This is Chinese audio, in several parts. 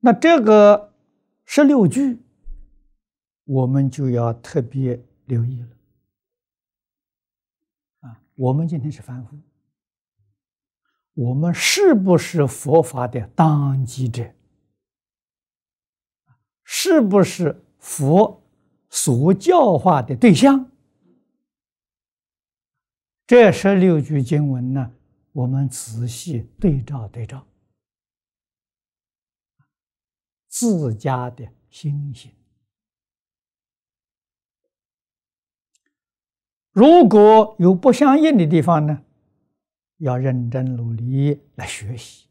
那这个16句，我们就要特别留意了。我们今天是凡夫，我们是不是佛法的当机者？是不是佛所教化的对象？这16句经文呢，我们仔细对照，自家的心性。如果有不相应的地方呢，要认真努力来学习。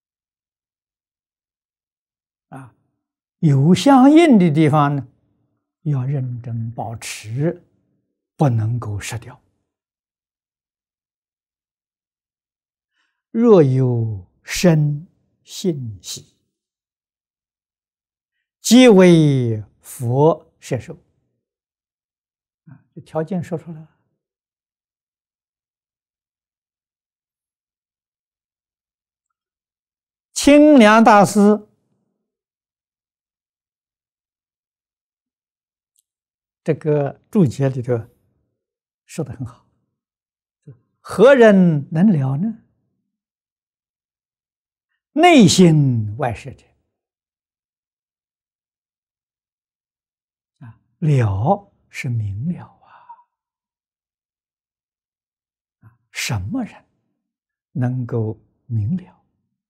有相应的地方呢，要认真保持，不能够失掉。若有生信喜，即为佛摄受。这条件说出来了。清凉大师这个注解里头说得很好，何人能了呢？内心外摄者。了是明了什么人能够明了？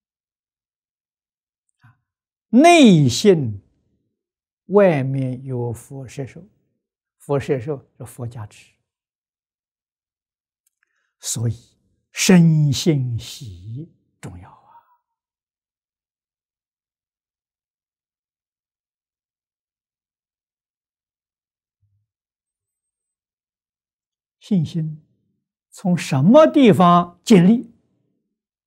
内心外面有佛摄受，佛摄受是佛加持，所以身心喜重要信心从什么地方建立？